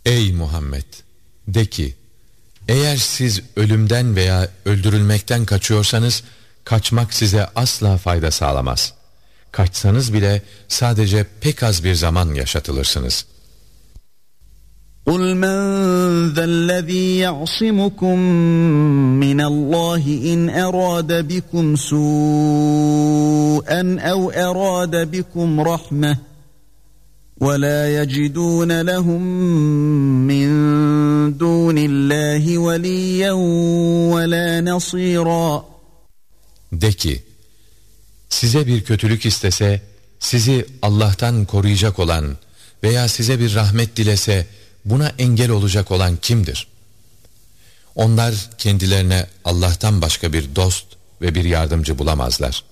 Ey Muhammed! De ki, eğer siz ölümden veya öldürülmekten kaçıyorsanız, kaçmak size asla fayda sağlamaz. Kaçsanız bile sadece pek az bir zaman yaşatılırsınız. قُلْ مَنْ ذَا الَّذ۪ي يَعْصِمُكُمْ مِنَ اللّٰهِ اِنْ اَرَادَ بِكُمْ سُوءًا اَوْ اَرَادَ بِكُمْ رَحْمَةً وَلَا يَجِدُونَ لَهُمْ مِنْ دُونِ اللّٰهِ وَلِيًّا وَلَا نَصِيرًا. De ki, size bir kötülük istese, sizi Allah'tan koruyacak olan veya size bir rahmet dilese, buna engel olacak olan kimdir? Onlar kendilerine Allah'tan başka bir dost ve bir yardımcı bulamazlar.